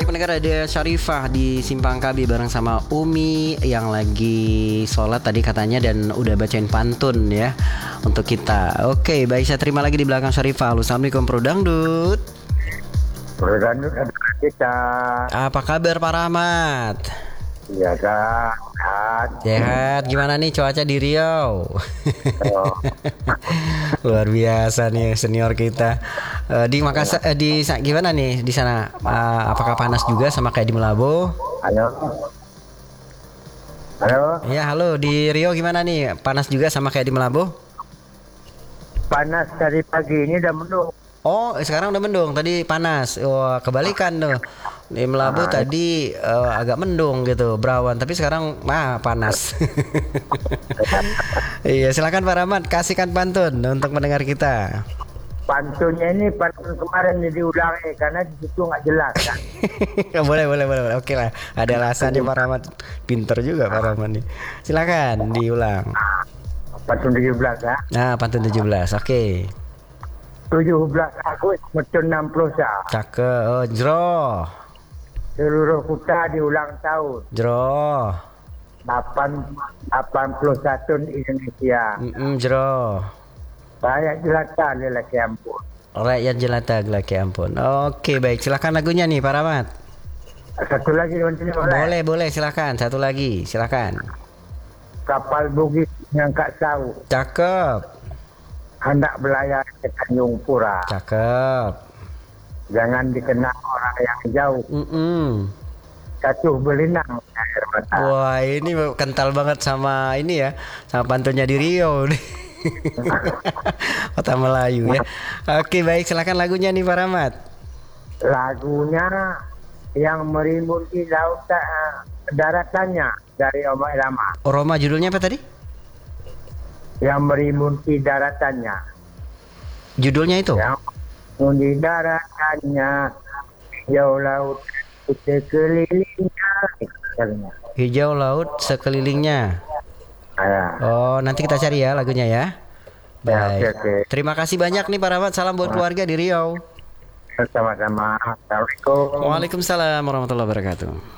pendengar, ada Syarifah di Simpang KB bareng sama Umi yang lagi sholat tadi katanya dan udah bacain pantun ya untuk kita. Oke, baik, saya terima lagi di belakang Syarifah. Halo, Assalamualaikum Bro Dangdut. Bro Dangdut ada kita. Apa kabar Pak Rahmat? Iya kan. Sehat. Gimana nih cuaca di Riau? Oh. Luar biasa nih senior kita. Di Makassar, gimana nih di sana? Apakah panas juga sama kayak di Melabo? Halo. Halo. Ya, halo, di Riau gimana nih? Panas juga sama kayak di Melabo? Panas dari pagi ini udah mendung. Oh, sekarang udah mendung. Tadi panas. Wah, kebalikan tuh. Di Melabu tadi agak mendung gitu, berawan. Tapi sekarang panas. Iya, silakan Pak Rahmat, kasihkan pantun untuk mendengar kita. Pantunnya ini pantun kemarin diulangi karena di situ nggak jelas kan. boleh. Oke lah. Ada alasannya Pak Rahmat. Pinter juga Pak Rahmat nih. Silakan diulang. Pantun 17 ya. Nah, pantun 17. Oke. 17 Agustus Metun 60 sah. Cakep. Oh, jro. Seluruh kota diulang tahun. Jro. 81 Indonesia. Jro. Rakyat jelata lelaki ampun. Rakyat jelata lelaki ampun. Oke, baik. Silakan lagunya nih Pak Rahmat. Satu lagi boleh? Boleh, silakan. Satu lagi, silakan. Kapal Bugis mengangkat sauh. Cakep. Hendak belayar ke Tanjung Pura. Cakep. Jangan dikenal orang yang jauh. Katuh belinang air mata. Wah, ini kental banget sama ini ya, sama pantunnya di Riau nih. Kota Melayu ya. Oke, baik, silakan lagunya nih Pak Rahmat. Lagunya yang merimbun di laut daratannya dari Roma Irama. Roma judulnya apa tadi? Yang merimbun di daratannya. Judulnya itu? Yang di daratannya hijau laut sekelilingnya. Hijau laut sekelilingnya. Oh, nanti kita cari ya lagunya ya. Baik. Okay. Terima kasih banyak nih Pak Rahmat. Salam buat keluarga di Riau. Sama-sama. Assalamualaikum. Waalaikumsalam warahmatullahi wabarakatuh.